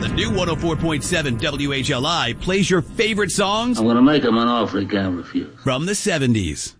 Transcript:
The new 104.7 WHLI plays your favorite songs I'm going to make him an offer he can't refuse. from the 70s.